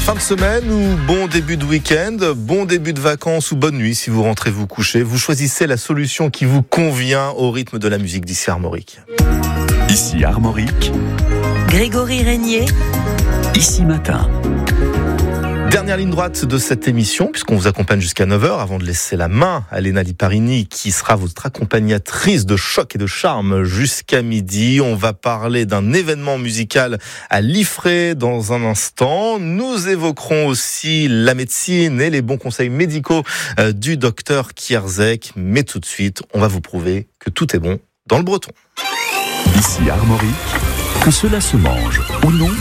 fin de semaine ou bon début de week-end, bon début de vacances ou bonne nuit si vous rentrez vous coucher, vous choisissez la solution qui vous convient au rythme de la musique d'ici Armorique. Ici Armorique, Grégory Régnier, Ici Matin. Dernière ligne droite de cette émission, puisqu'on vous accompagne jusqu'à 9h, avant de laisser la main à Léna Liparini, qui sera votre accompagnatrice de choc et de charme jusqu'à midi. On va parler d'un événement musical à Liffré dans un instant. Nous évoquerons aussi la médecine et les bons conseils médicaux du docteur Kierzek. Mais tout de suite, on va vous prouver que tout est bon dans le breton. Ici Armorique, que cela se mange ou non,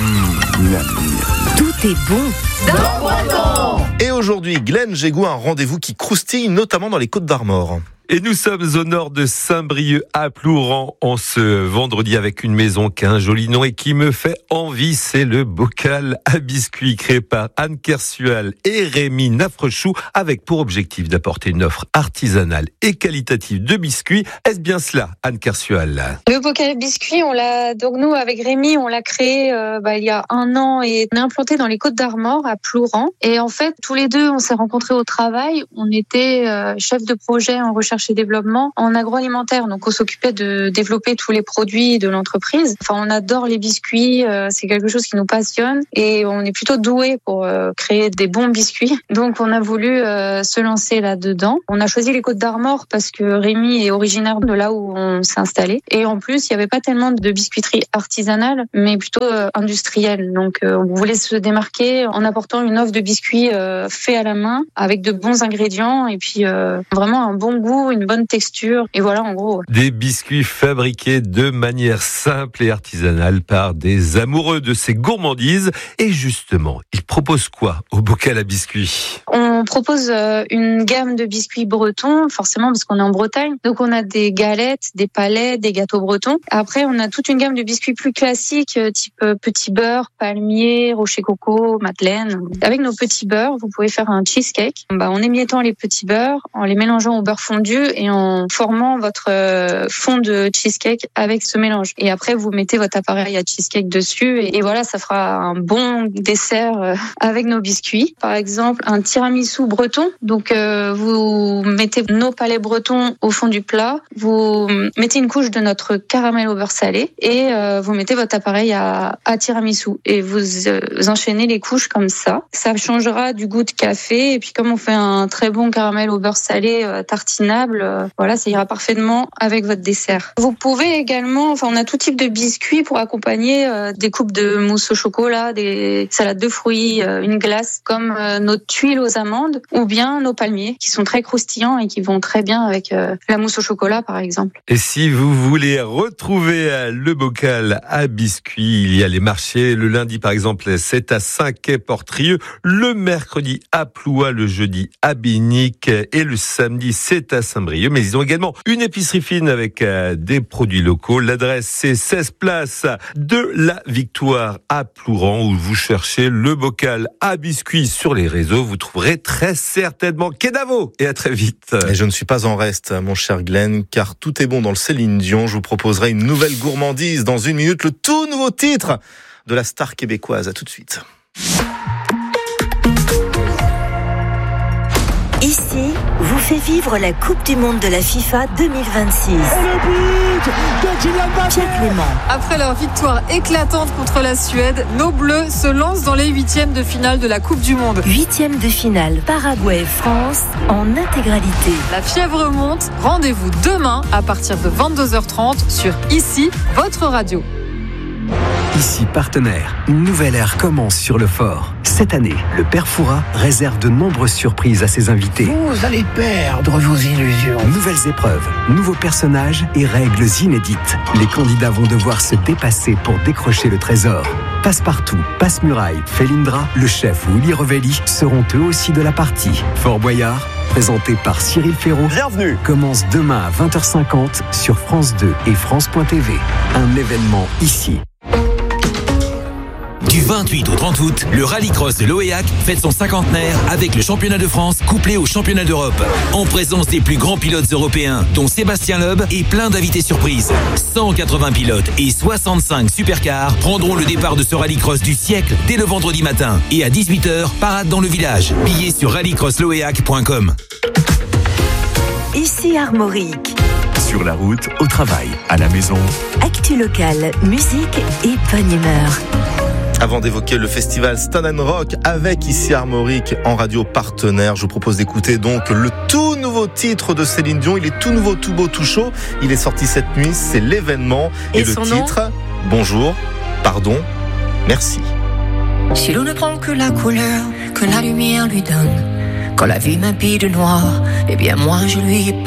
tout est bon dans le breton. Et aujourd'hui, Glenn Jégou a un rendez-vous qui croustille, notamment dans les Côtes d'Armor. Et nous sommes au nord de Saint-Brieuc à Plouran en ce vendredi avec une maison qui a un joli nom et qui me fait envie. C'est le bocal à biscuits créé par Anne Kersual et Rémi Nafrechou avec pour objectif d'apporter une offre artisanale et qualitative de biscuits. Est-ce bien cela, Anne Kersual? Le bocal à biscuits, donc nous avec Rémi, on l'a créé il y a 1 an et on est implanté dans les Côtes d'Armor à Plouran. Et en fait, tous les deux, on s'est rencontrés au travail. On était chef de projet en recherche et développement en agroalimentaire. Donc, on s'occupait de développer tous les produits de l'entreprise. Enfin, on adore les biscuits. C'est quelque chose qui nous passionne et on est plutôt doué pour créer des bons biscuits. Donc, on a voulu se lancer là-dedans. On a choisi les Côtes d'Armor parce que Rémi est originaire de là où on s'est installé. Et en plus, il n'y avait pas tellement de biscuiterie artisanale, mais plutôt industrielle. Donc, on voulait se démarquer en apportant une offre de biscuits faits à la main avec de bons ingrédients et puis vraiment un bon goût, une bonne texture, et voilà en gros. Des biscuits fabriqués de manière simple et artisanale par des amoureux de ces gourmandises. Et justement, ils proposent quoi au bocal à biscuits? On propose une gamme de biscuits bretons, forcément parce qu'on est en Bretagne. Donc on a des galettes, des palets, des gâteaux bretons. Après on a toute une gamme de biscuits plus classiques, type petit beurre, palmier, rocher coco, madeleine. Avec nos petits beurres, vous pouvez faire un cheesecake. En émiettant les petits beurres, en les mélangeant au beurre fondu et en formant votre fond de cheesecake avec ce mélange. Et après, vous mettez votre appareil à cheesecake dessus et voilà, ça fera un bon dessert avec nos biscuits. Par exemple, un tiramisu breton. Donc, vous mettez nos palets bretons au fond du plat, vous mettez une couche de notre caramel au beurre salé et vous mettez votre appareil à tiramisu et vous enchaînez les couches comme ça. Ça changera du goût de café et puis comme on fait un très bon caramel au beurre salé tartinable, voilà, ça ira parfaitement avec votre dessert. Vous pouvez également, on a tout type de biscuits pour accompagner des coupes de mousse au chocolat, des salades de fruits, une glace comme nos tuiles aux amandes ou bien nos palmiers qui sont très croustillants et qui vont très bien avec la mousse au chocolat par exemple. Et si vous voulez retrouver le bocal à biscuits, il y a les marchés. Le lundi par exemple, c'est à Saint-Quay-Portrieux. Le mercredi à Plouat, le jeudi à Binic et le samedi c'est à Saint-Brieuc. Mais ils ont également une épicerie fine avec des produits locaux. L'adresse, c'est 16 place de la Victoire à Plouran où vous cherchez le bocal à biscuits sur les réseaux. Vous trouverez très certainement Kenavo. Et à très vite. Et je ne suis pas en reste, mon cher Glenn, car tout est bon dans le Céline Dion. Je vous proposerai une nouvelle gourmandise dans 1 minute. Le tout nouveau titre de la star québécoise. À tout de suite. Ici vous fait vivre la Coupe du Monde de la FIFA 2026. Pierre Clément. Après leur victoire éclatante contre la Suède, nos Bleus se lancent dans les 8e de finale de la Coupe du Monde. 8e de finale, Paraguay-France en intégralité. La fièvre monte, rendez-vous demain à partir de 22h30 sur Ici, votre radio. Ici partenaire, une nouvelle ère commence sur le fort. Cette année, le Père Fouras réserve de nombreuses surprises à ses invités. Vous allez perdre vos illusions. Nouvelles épreuves, nouveaux personnages et règles inédites. Les candidats vont devoir se dépasser pour décrocher le trésor. Passe-Partout, Passe-Muraille, Felindra, le chef Willy Revelli seront eux aussi de la partie. Fort Boyard, présenté par Cyril Ferraud. Bienvenue. Commence demain à 20h50 sur France 2 et France.tv. Un événement ici. Du Du 28 au 30 août, le rallycross de l'Oéac fête son cinquantenaire avec le championnat de France couplé au championnat d'Europe. En présence des plus grands pilotes européens, dont Sébastien Loeb et plein d'invités surprises. 180 pilotes et 65 supercars prendront le départ de ce rallycross du siècle dès le vendredi matin. Et à 18h, parade dans le village. Billets sur rallycrossloéac.com. Ici Armorique. Sur la route, au travail, à la maison. Actu locale, musique et bonne humeur. Avant d'évoquer le festival Stone & Rock avec ici Armorique en radio partenaire, je vous propose d'écouter donc le tout nouveau titre de Céline Dion. Il est tout nouveau, tout beau, tout chaud. Il est sorti cette nuit, c'est l'événement. Et le titre, Bonjour, pardon, merci. Si l'on ne prend que la couleur que la lumière lui donne, quand la vie m'habille de noir, eh bien moi je lui ai